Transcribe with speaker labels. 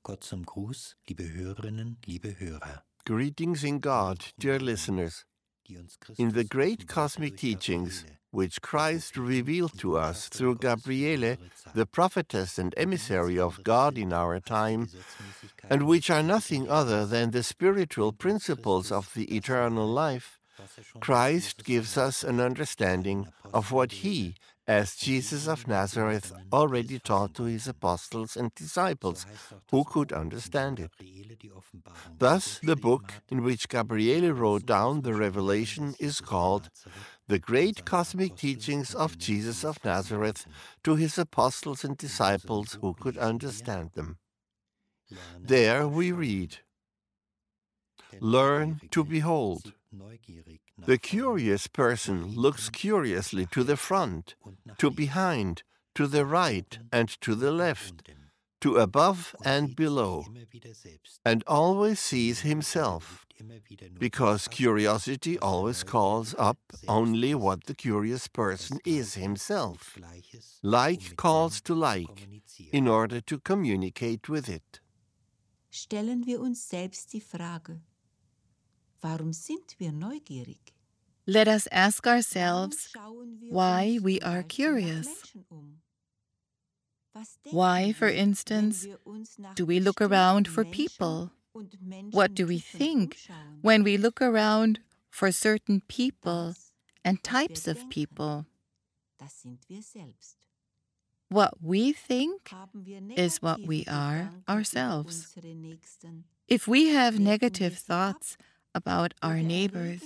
Speaker 1: Gott zum Gruß, liebe Hörerinnen, liebe Hörer.
Speaker 2: Greetings in God, dear listeners. In the great cosmic teachings, which Christ revealed to us through Gabriele, the prophetess and emissary of God in our time, and which are nothing other than the spiritual principles of the eternal life, Christ gives us an understanding of what He, as Jesus of Nazareth, already taught to His apostles and disciples, who could understand it. Thus, the book in which Gabriele wrote down the revelation is called The Great Cosmic Teachings of Jesus of Nazareth to His apostles and disciples who could understand them. There we read, "Learn to behold. The curious person looks curiously to the front, to behind, to the right and to the left, to above and below, and always sees himself, because curiosity always calls up only what the curious person is himself. Like calls to like, in order to communicate with it."
Speaker 3: Stellen wir uns selbst die Frage: Warum sind wir neugierig?
Speaker 4: Let us ask ourselves why we are curious. Why, for instance, do we look around for people? What do we think when we look around for certain people and types of people? What we think is what we are ourselves. If we have negative thoughts about our neighbors,